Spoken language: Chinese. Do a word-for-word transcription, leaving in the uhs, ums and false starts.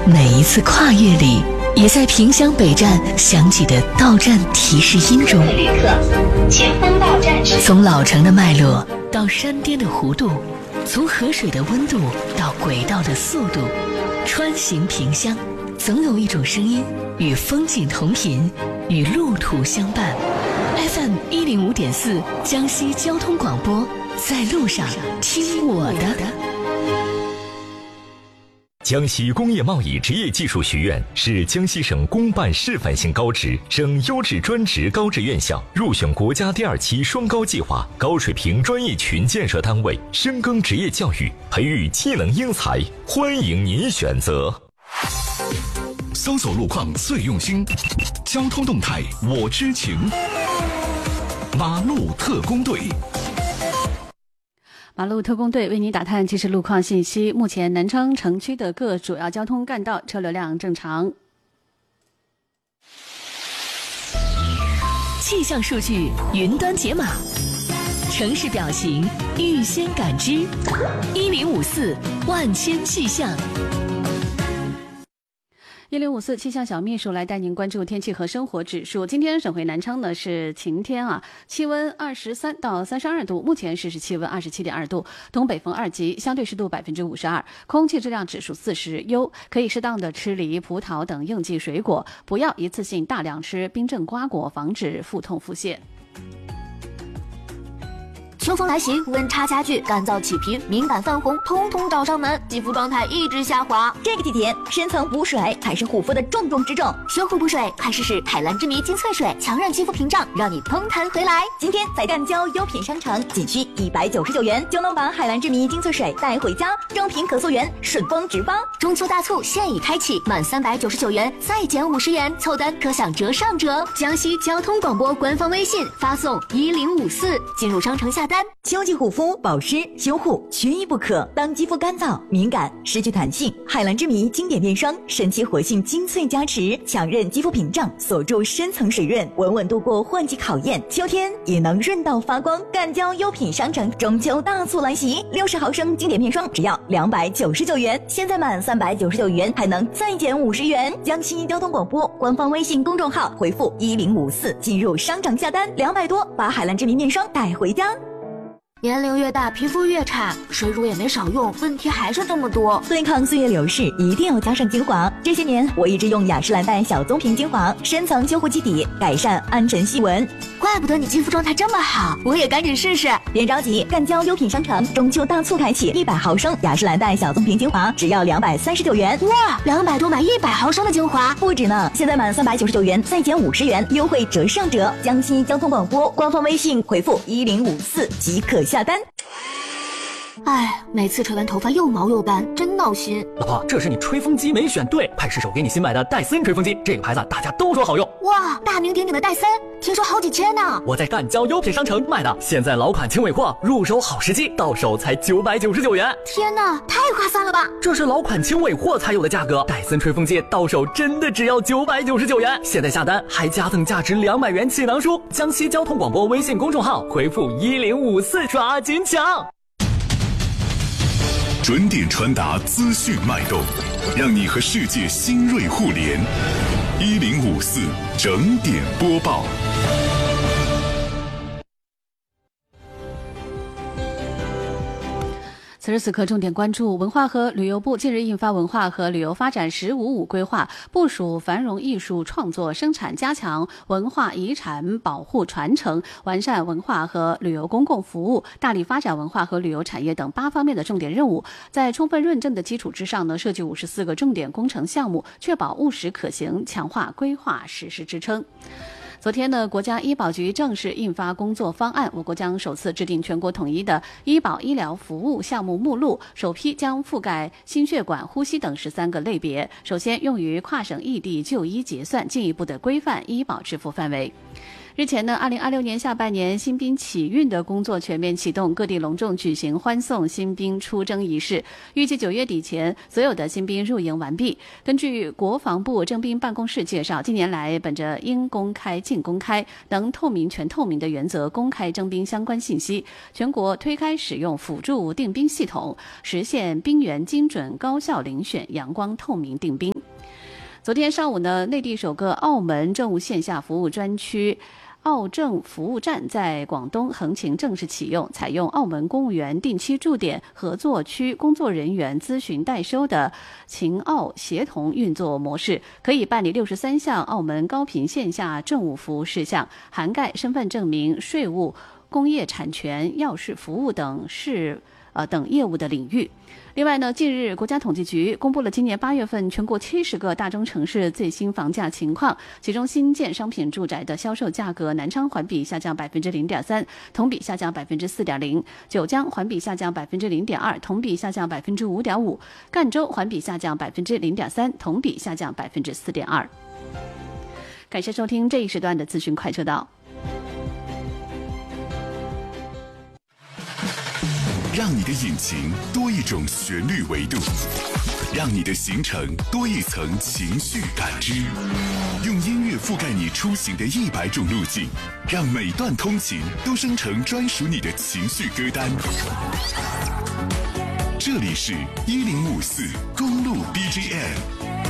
每一次跨越里，也在萍乡北站响起的到站提示音中。 旅客，前方到站是。 从老城的脉络到山巅的弧度，从河水的温度到轨道的速度，穿行萍乡，总有一种声音与风景同频，与路途相伴。F M 一零五点四，江西交通广播，在路上听我的。 江西工业贸易职业技术学院是江西省公办示范性高职、省优质专职高职院校，入选国家第二期双高计划高水平专业群建设单位，深耕职业教育，培育技能英才，欢迎您选择。 搜索路况最用心，交通动态我知情。马路特工队。 马路特工队为您打探即时路况信息。目前南昌城区的各主要交通干道车流量正常。 气象数据云端解码，城市表情预先感知，一零五四万千气象。 一零五四气象小秘书来带您关注天气和生活指数。今天省会南昌呢是晴天啊，气温二十三到三十二度，目前实时气温二十七点二度，东北风二级，相对湿度百分之五十二，空气质量指数四十，优，可以适当的吃梨、葡萄等应季水果，不要一次性大量吃冰镇瓜果，防止腹痛腹泻。 秋风来袭，温差加剧，干燥起皮、敏感泛红，通通找上门，肌肤状态一直下滑。 这个季节，深层补水才是护肤的重中之重。 修护补水，快试试海蓝之谜精粹水，强韧肌肤屏障，让你通弹回来。 今天在干胶优品商城，仅需一百九十九元就能把海蓝之谜精粹水带回家，正品可溯源，顺丰直发。 中秋大促现已开启，满三百九十九元再减五十元，凑单可享折上折。江西交通广播官方微信发送一零五四，进入商城下单。 秋季护肤、保湿、修护缺一不可。当肌肤干燥、敏感、失去弹性，海蓝之谜经典面霜神奇活性精粹加持，强韧肌肤屏障，锁住深层水润，稳稳度过换季考验。秋天也能润到发光。干胶优品商城中秋大促来袭，六十毫升经典面霜只要两百九十九元，现在满三百九十九元还能再减五十元。江西交通广播官方微信公众号回复一零五四进入商场下单，两百多把海蓝之谜面霜带回家。 年龄越大，皮肤越差，水乳也没少用，问题还是这么多。 对抗岁月流逝，一定要加上精华。这些年，我一直用雅诗兰黛小棕瓶精华，深层修护基底，改善暗沉细纹。 怪不得你肌肤状态这么好，我也赶紧试试。 别着急，干胶优品商城中秋大促开启，一百毫升雅诗兰黛小棕瓶精华只要两百三十九元。 哇，两百多买一百毫升的精华， 不止呢！现在满三百九十九元再减五十元，优惠折上折。江西交通广播官方微信回复一零五四即可下单。 哎，每次吹完头发又毛又干，真闹心。 老婆，这是你吹风机没选对，快试试我给你新买的戴森吹风机，这个牌子大家都说好用。 哇，大名鼎鼎的戴森，听说好几千呢。 我在干胶优品商城买的，现在老款轻尾货，入手好时机，到手才九百九十九元。 天哪，太划算了吧！ 这是老款轻尾货才有的价格，戴森吹风机到手真的只要九百九十九元。现在下单还加赠价值两百元气囊书。江西交通广播微信公众号回复一零五四，抓紧抢。 准点传达资讯脉动，让你和世界新锐互联。一零五四整点播报。 此时此刻，重点关注文化和旅游部近日印发《文化和旅游发展“十五五”规划》，部署繁荣艺术创作生产，加强文化遗产保护传承，完善文化和旅游公共服务，大力发展文化和旅游产业等八方面的重点任务。在充分论证的基础之上呢，设计五十四个重点工程项目，确保务实可行，强化规划实施支撑。昨天呢，国家医保局正式印发工作方案，我国将首次制定全国统一的医保医疗服务项目目录，首批将覆盖心血管、呼吸等十三个类别，首先用于跨省异地就医结算，进一步的规范医保支付范围。日前呢，二零二六年下半年新兵起运的工作全面启动，各地隆重举行欢送新兵出征仪式，预计九月底前所有的新兵入营完毕。根据国防部征兵办公室介绍，近年来本着应公开尽公开、能透明全透明的原则，公开征兵相关信息，全国推开使用辅助定兵系统，实现兵员精准高效遴选、阳光透明定兵。 昨天上午呢，内地首个澳门政务线下服务专区澳政服务站在广东横琴正式启用，采用澳门公务员定期驻点合作区工作人员咨询代收的秦澳协同运作模式，可以办理六十三项澳门高频线下政务服务事项，涵盖身份证明、税务、工业产权、钥匙服务等事呃等业务的领域。另外呢，近日国家统计局公布了今年八月份全国七十个大中城市最新房价情况，其中新建商品住宅的销售价格，南昌环比下降百分之零点三，同比下降百分之四点零；九江环比下降百分之零点二，同比下降百分之五点五；赣州环比下降百分之零点三，同比下降百分之四点二。感谢收听这一时段的资讯快车道。 让你的引擎多一种旋律维度，让你的行程多一层情绪感知，用音乐覆盖你出行的一百种路径，让每段通勤都生成专属你的情绪歌单。这里是一零五四公路 B G M。